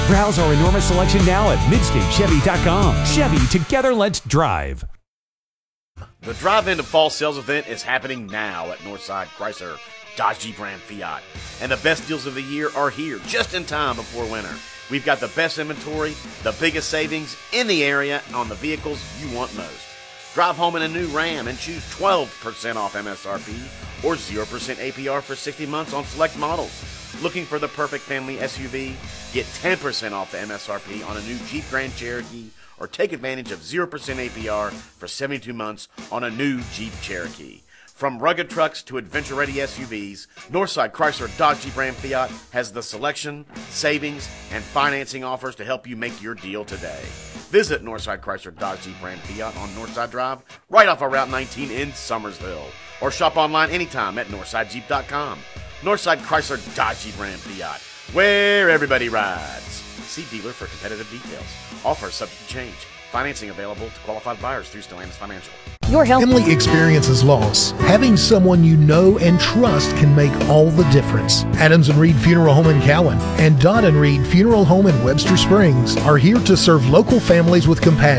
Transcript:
Browse our enormous selection now at MidstateChevy.com. Chevy, together let's drive. The drive-in to fall sales event is happening now at Northside Chrysler Dodge Jeep Ram Fiat. And the best deals of the year are here just in time before winter. We've got the best inventory, the biggest savings in the area on the vehicles you want most. Drive home in a new Ram and choose 12% off MSRP or 0% APR for 60 months on select models. Looking for the perfect family SUV? Get 10% off the MSRP on a new Jeep Grand Cherokee or take advantage of 0% APR for 72 months on a new Jeep Cherokee. From rugged trucks to adventure-ready SUVs, Northside Chrysler Dodge Jeep Ram Fiat has the selection, savings, and financing offers to help you make your deal today. Visit Northside Chrysler Dodge Jeep Ram Fiat on Northside Drive, right off of Route 19 in Summersville. Or shop online anytime at NorthsideJeep.com. Northside Chrysler Dodge Jeep Ram Fiat, where everybody rides. See dealer for competitive details. Offer subject to change. Financing available to qualified buyers through Stellantis Financial. Your health. Family experiences loss. Having someone you know and trust can make all the difference. Adams and Reed Funeral Home in Cowan and Dodd and Reed Funeral Home in Webster Springs are here to serve local families with compassion.